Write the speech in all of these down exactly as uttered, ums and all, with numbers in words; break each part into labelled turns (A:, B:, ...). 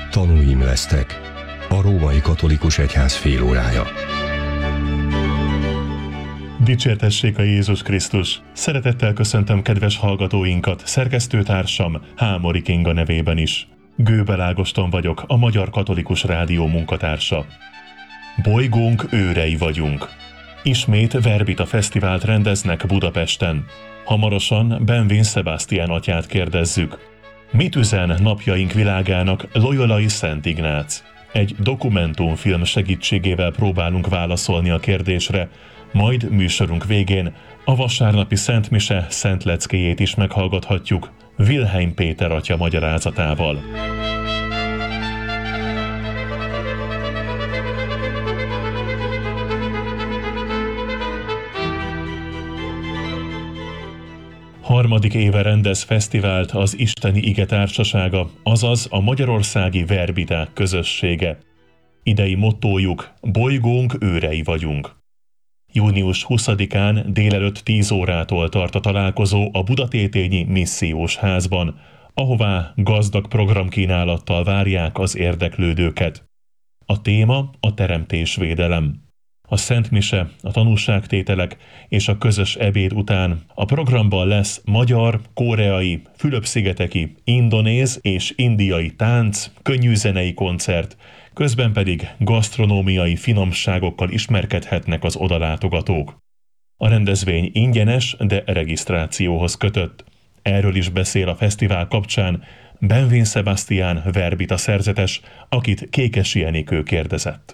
A: Tanúim lesztek. A Római Katolikus Egyház félórája.
B: Dicsértessék a Jézus Krisztus! Szeretettel köszöntöm kedves hallgatóinkat, szerkesztőtársam Hámori Kinga nevében is. Gőbel Ágoston vagyok, a Magyar Katolikus Rádió munkatársa. Bolygónk őrei vagyunk. Ismét Verbita Fesztivált rendeznek Budapesten. Hamarosan Benvin Sebastian atyát kérdezzük. Mit üzen napjaink világának Loyolai Szent Ignác? Egy dokumentumfilm segítségével próbálunk válaszolni a kérdésre, majd műsorunk végén a vasárnapi Szent Mise Szent Leckéjét is meghallgathatjuk Wilhelm Péter atya magyarázatával. Harmadik éve rendez fesztivált az Isteni Ige Társasága, azaz a magyarországi verbiták közössége. Idei mottójuk: bolygónk őrei vagyunk. június huszadikán délelőtt tíz órától tart a találkozó a Budatétényi Missziós Házban, ahová gazdag programkínálattal várják az érdeklődőket. A téma a teremtésvédelem. A Szent Mise, a tanúságtételek és a közös ebéd után a programban lesz magyar, koreai, Fülöp-szigeteki, indonéz és indiai tánc, könnyűzenei koncert, közben pedig gasztronómiai finomságokkal ismerkedhetnek az odalátogatók. A rendezvény ingyenes, de regisztrációhoz kötött. Erről is beszél a fesztivál kapcsán Benvin Sebastian verbita szerzetes, akit Kékesi Enikő kérdezett.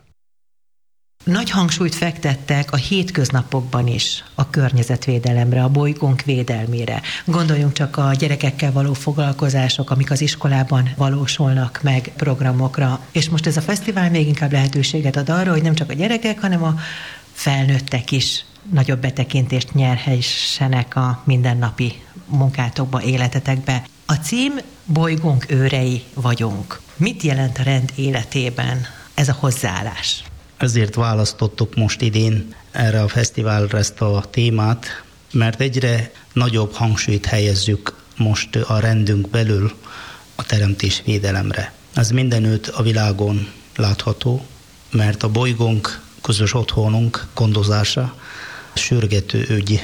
C: Nagy hangsúlyt fektettek a hétköznapokban is a környezetvédelemre, a bolygónk védelmére. Gondoljunk csak a gyerekekkel való foglalkozások, amik az iskolában valósulnak meg programokra. És most ez a fesztivál még inkább lehetőséget ad arra, hogy nem csak a gyerekek, hanem a felnőttek is nagyobb betekintést nyerhessenek a mindennapi munkátokba, életetekbe. A cím bolygónk őrei vagyunk. Mit jelent a rend életében ez a hozzáállás?
D: Ezért választottuk most idén erre a fesztiválra ezt a témát, mert egyre nagyobb hangsúlyt helyezzük most a rendünk belül a teremtésvédelemre. Ez mindenütt a világon látható, mert a bolygónk, közös otthonunk gondozása sürgető ügy,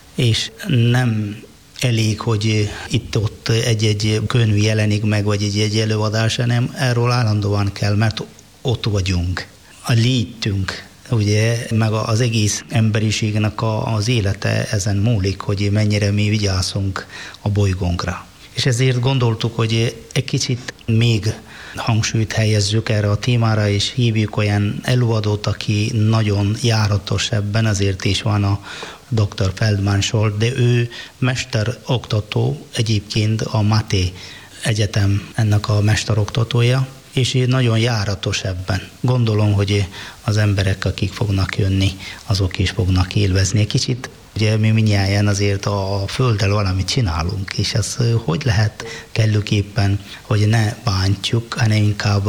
D: és nem elég, hogy itt-ott egy-egy könyv jelenik meg, vagy egy-egy előadás, hanem erről állandóan kell, mert ott vagyunk. A létünk, ugye, meg az egész emberiségnek az élete ezen múlik, hogy mennyire mi vigyázunk a bolygónkra. És ezért gondoltuk, hogy egy kicsit még hangsúlyt helyezzük erre a témára, és hívjuk olyan előadót, aki nagyon járatos ebben, azért is van a doktor Feldman Scholl, de ő mesteroktató, egyébként a Máté Egyetem ennek a mesteroktatója, és én nagyon járatos ebben. Gondolom, hogy az emberek, akik fognak jönni, azok is fognak élvezni. Kicsit, ugye mi mindnyáján azért a Földdel valamit csinálunk, és ez hogy lehet kellőképpen, hogy ne bántjuk, hanem inkább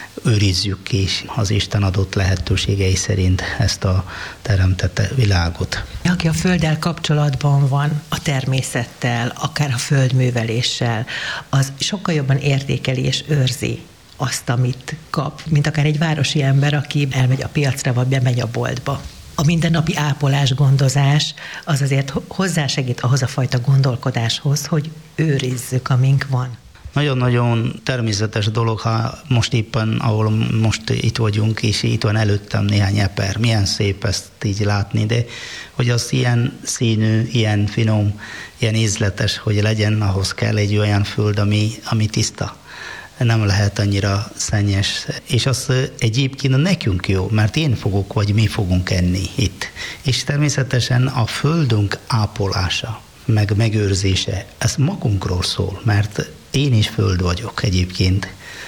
D: őrizzük és az Isten adott lehetőségei szerint ezt a teremtett világot.
C: Aki a Földdel kapcsolatban van, a természettel, akár a földműveléssel, az sokkal jobban értékeli és őrzi azt, amit kap, mint akár egy városi ember, aki elmegy a piacra, vagy bemegy a boltba. A mindennapi ápolás, gondozás az azért hozzásegít ahhoz a fajta gondolkodáshoz, hogy őrizzük, amink van.
D: Nagyon-nagyon természetes dolog, ha most éppen, ahol most itt vagyunk, és itt van előttem néhány eper. Milyen szép ezt így látni, de hogy az ilyen színű, ilyen finom, ilyen ízletes, hogy legyen, ahhoz kell egy olyan föld, ami, ami tiszta. Nem lehet annyira szennyes. És az egyébként nekünk jó, mert én fogok, vagy mi fogunk enni itt. És természetesen a földünk ápolása, meg megőrzése, ez magunkról szól, mert én is föld vagyok egyébként.